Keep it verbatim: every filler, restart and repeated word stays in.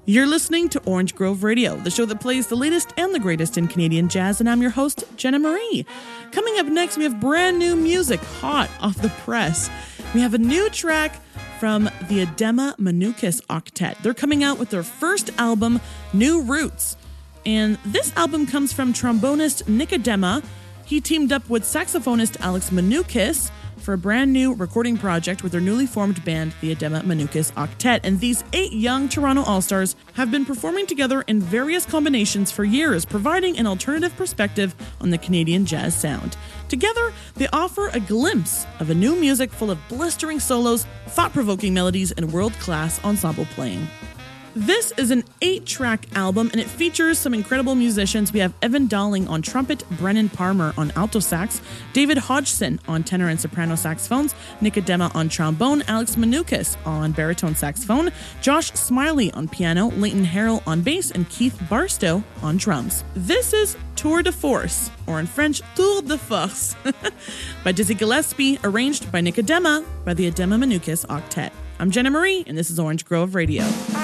You're listening to Orange Grove Radio, the show that plays the latest and the greatest in Canadian jazz, and I'm your host, Jenna Marie. Coming up next, we have brand new music, hot off the press. We have a new track from the Adema Manukis Octet. They're coming out with their first album, New Roots. And this album comes from trombonist Nick Adema. He teamed up with saxophonist Alex Manukis for a brand new recording project with their newly formed band, the Adema Manukis Octet. And these eight young Toronto All-Stars have been performing together in various combinations for years, providing an alternative perspective on the Canadian jazz sound. Together, they offer a glimpse of a new music full of blistering solos, thought-provoking melodies, and world-class ensemble playing. This is an eight-track album, and it features some incredible musicians. We have Evan Dowling on trumpet, Brennan Palmer on alto sax, David Hodgson on tenor and soprano saxophones, Nick Adema on trombone, Alex Manukis on baritone saxophone, Josh Smiley on piano, Leighton Harrell on bass, and Keith Barstow on drums. This is Tour de Force, or in French, Tour de Force, by Dizzy Gillespie, arranged by Nick Adema by the Adema Manukis Octet. I'm Jenna Marie, and this is Orange Grove Radio.